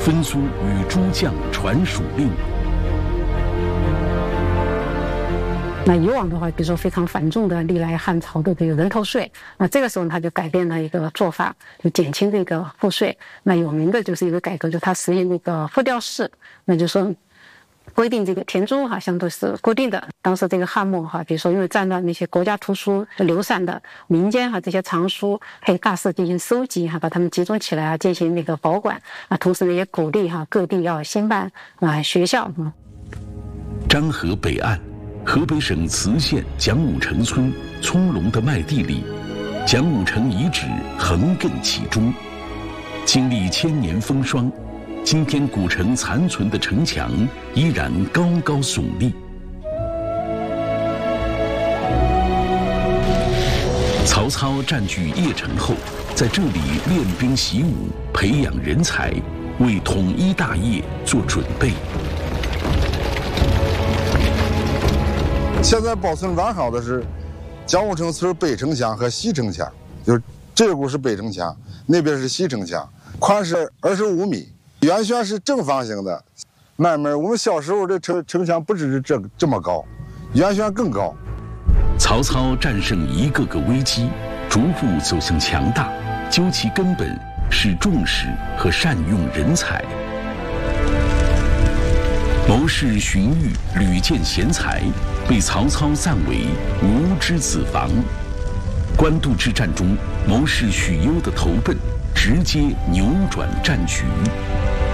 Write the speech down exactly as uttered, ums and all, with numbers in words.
分租与诸将传属令。 那以往的话，比如说非常繁重的历来汉朝的这个人头税，那这个时候他就改变了一个做法，就减轻这个赋税。那有名的就是一个改革，就他实行那个赋调式，那就说规定这个田租哈相对是固定的。当时这个汉末哈，比如说因为战乱，那些国家图书流散的民间哈这些藏书，可以大肆进行收集哈，把它们集中起来啊，进行那个保管啊。同时呢，也鼓励哈各地要兴办啊学校。嗯， 漳河北岸。河北省磁县蒋武城村葱茏的麦地里，蒋武城遗址横亘其中。经历千年风霜，今天古城残存的城墙依然高高耸立。曹操占据邺城后，在这里练兵习武，培养人才，为统一大业做准备。 现在保存完好的是蒋武城村北城墙和西城墙，就是这股是北城墙，那边是西城墙，宽是二十五米，圆圈是正方形的。慢慢，我们小时候这城城墙不只是这这么高，圆圈更高。 曹操战胜一个个危机，逐步走向强大，究其根本是重视和善用人才。谋士荀彧屡见贤才，被曹操赞为无之子房。官渡之战中，谋士许攸的投奔直接扭转战局。